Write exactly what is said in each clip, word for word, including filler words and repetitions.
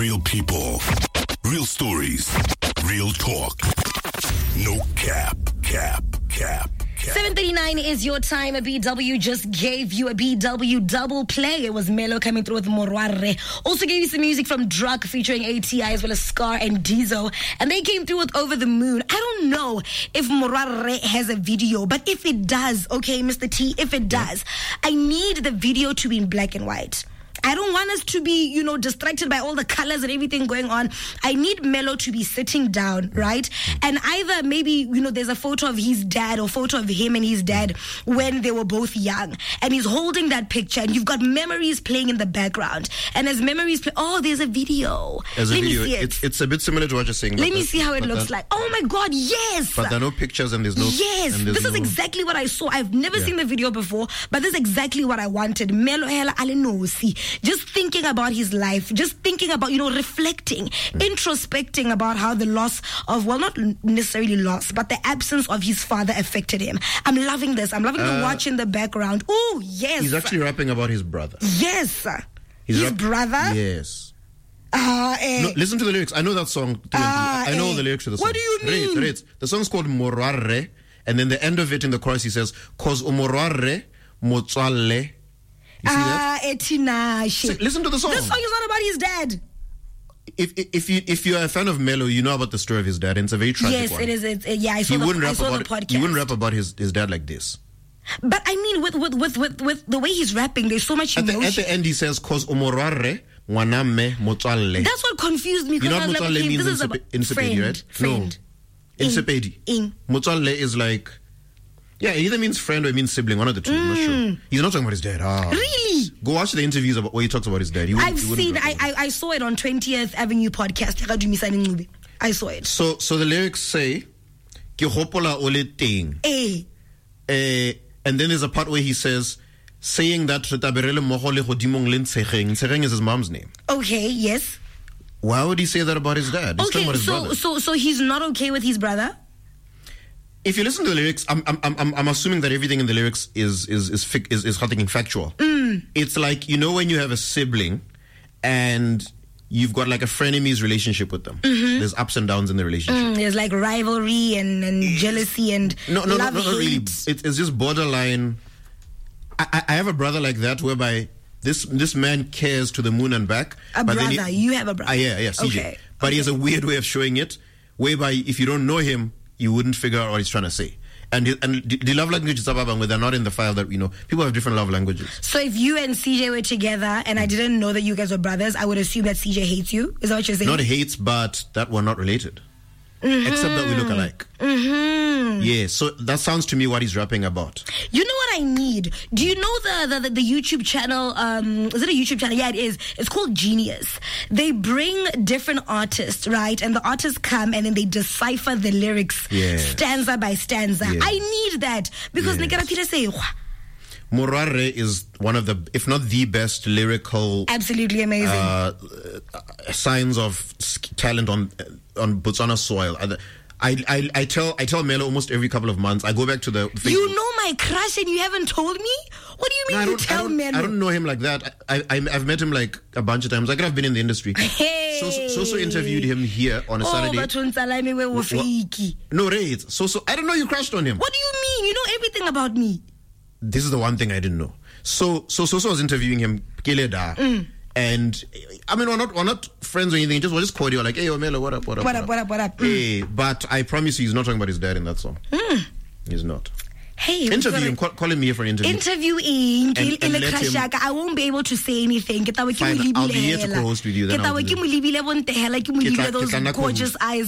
Real people, real stories, real talk. No cap, cap, cap. seven thirty-nine is your time. A B W just gave you a B W double play. It was Melo coming through with Morare. Also gave you some music from Drug featuring A T I as well as Scar and Diesel. And they came through with Over the Moon. I don't know if Morare has a video, but if it does, okay, Mister T, if it does, I need the video to be in black and white. I don't want us to be, you know, distracted by all the colors and everything going on. I need Melo to be sitting down, right? And either maybe, you know, there's a photo of his dad or photo of him and his dad when they were both young. And he's holding that picture and you've got memories playing in the background. And as memories play, oh, there's a video. As a Let video, me see it. It's, it's a bit similar to what you're saying. Let me see how it looks like. Oh my God, yes. But there are no pictures and there's no... Yes, and there's this is no, exactly what I saw. I've never yeah. seen the video before, but this is exactly what I wanted. Melo hela alenosi. Just thinking about his life, just thinking about, you know, reflecting, mm. introspecting about how the loss of, well, not necessarily loss, but the absence of his father affected him. I'm loving this. I'm loving uh, the watch in the background. Oh, yes. He's actually rapping about his brother. Yes. He's his rap- brother? Yes. Uh, eh. No, listen to the lyrics. I know that song. Uh, I know eh. the lyrics to the song. What do you mean? Rate, rate. The song's called Morare, and then the end of it in the chorus he says, "Cause umorare motswalle." You see ah, that? Etinashe. Listen to the song. This song is not about his dad. If if you if you're a fan of Melo, you know about the story of his dad, and it's a very tragic yes, one. Yes, it is. It, yeah, I saw, he the, wouldn't I rap saw about, the podcast. He wouldn't rap about his, his dad like this. But I mean, with with, with, with, with the way he's rapping, there's so much at emotion. The, at the end, he says, "Cause umorare ngwaname motswalle." That's what confused me. You know what motswalle like, means in, Sepe- in Sepedi, right? Friend. No. In Sepedi. In. Motswalle is like... Yeah, it either means friend or it means sibling, one of the two. Mm. I'm not sure. He's not talking about his dad. Ah. Really? Go watch the interviews about where he talks about his dad. He I've he seen, I, I I saw it on twentieth Avenue podcast. I saw it. So so the lyrics say, Ke hopola ole teng. Eh. Eh, and then there's a part where he says, saying that Retaberele Mohole Hodimong Lin Tshegeng. Tshegeng is his mom's name. Okay, yes. Why would he say that about his dad? He's okay, about his so brother. so so he's not okay with his brother? If you listen to the lyrics, I'm I'm I'm I'm assuming that everything in the lyrics is is is fic, is, is factual. Mm. It's like, you know, when you have a sibling and you've got like a frenemies relationship with them. Mm-hmm. There's ups and downs in the relationship. Mm, there's like rivalry and, and jealousy and no no love, no, no not really. It's, it's just borderline. I, I have a brother like that whereby this this man cares to the moon and back. A but brother, he, you have a brother. Uh, yeah yeah C J. Okay. But okay. he has a weird way of showing it, whereby if you don't know him, you wouldn't figure out what he's trying to say. And his, and the, the love languages are where they're not in the file that we know. People have different love languages. So if you and C J were together and I didn't know that you guys were brothers, I would assume that C J hates you. Is that what you're saying? Not hates, but that we're not related. Mm-hmm. Except that we look alike. Mm-hmm. Yeah, so that sounds to me what he's rapping about. You know what I need? Do you know the the, the, the YouTube channel? Um, is it a YouTube channel? Yeah, it is. It's called Genius. They bring different artists, right? And the artists come and then they decipher the lyrics yes. stanza by stanza. Yes. I need that because yes. Nikita Peter say, Morare is one of the, if not the best lyrical, absolutely amazing uh, signs of talent on on Botswana soil. I, I I tell I tell Melo almost every couple of months. I go back to the Facebook. You know my crush and you haven't told me? What do you mean no, you tell I don't, Melo? I don't know him like that. I, I I've met him like a bunch of times. I could have been in the industry. Hey. So so, so interviewed him here on a oh, Saturday. But no, right. So so I don't know you crashed on him. What do you mean? You know everything about me. This is the one thing I didn't know. So so so so I was interviewing him, Keleda. Mm. And I mean, we're not we're not friends or anything. Just we're just cordial, like, hey, Omelo, what up, what up, what up, what up, what up. Hey, but I promise you, he's not talking about his dad in that song. Mm. He's not. Hey, interview him. Call, call him here for an interview. Interviewing. And, and let him, I won't be able to say anything. Fine, I'll be here to co-host with you. Then I'll do those gorgeous eyes.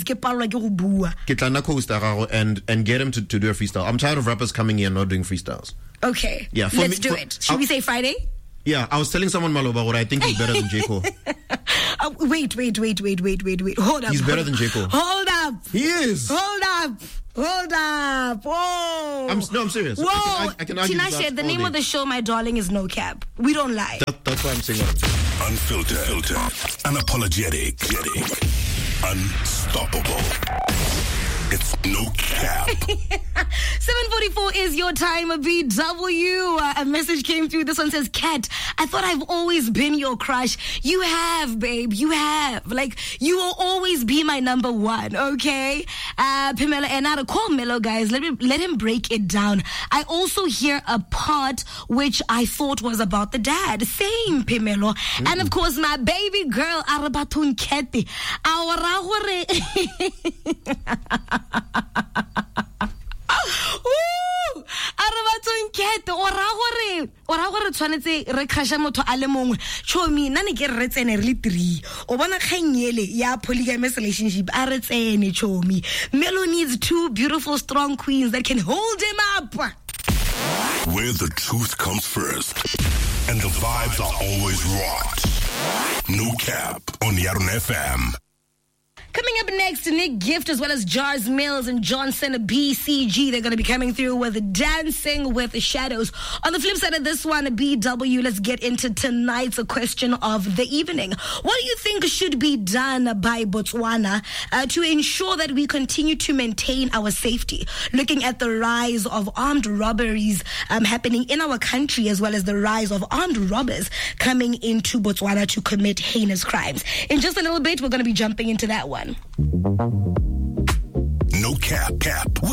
And and get him to, to do a freestyle. I'm tired of rappers coming here and not doing freestyles. Okay. Yeah. Let's me, do for, it. Should I'll, we say Friday? Yeah, I was telling someone Maloba what I think he's better than J. Cole. uh, wait, wait, wait, wait, wait, wait, wait. Hold up. He's better than J. Cole. Hold up. He is. Hold up. Hold up. Whoa. I'm, no, I'm serious. Whoa. I can, I can argue Tinashe, the name day. of the show, my darling, is No Cap. We don't lie. That, that's why I'm saying that. Unfiltered, filtered, unapologetic, unstoppable. It's no cap. seven forty-four is your time, B W. Uh, a message came through. This one says, Kat, I thought I've always been your crush. You have, babe. You have. Like, you will always be my number one, okay? Uh, Pamela, and now to call Melo, guys. Let me let him break it down. I also hear a part which I thought was about the dad. Same, Pamela. Mm-hmm. And of course, my baby girl, Arabatun Keti. Woo! Arabatun Keti. Ora gore, ora gore tshwanetse re crasha motho a le mongwe. Chomi, nna ne ke re tsene re le three. O bona kganyele ya polygamous relationship. A re tsene chomi. Melo needs two beautiful, strong queens that can hold him up. Where the truth comes first and the vibes are always rocked. No Cap on Yarn F M. Coming up next, Nick Gift as well as Jars Mills and Johnson B C G. They're going to be coming through with Dancing with the Shadows. On the flip side of this one, B W, let's get into tonight's question of the evening. What do you think should be done by Botswana uh, to ensure that we continue to maintain our safety? Looking at the rise of armed robberies um, happening in our country, as well as the rise of armed robbers coming into Botswana to commit heinous crimes. In just a little bit, we're going to be jumping into that one. No Cap, Cap with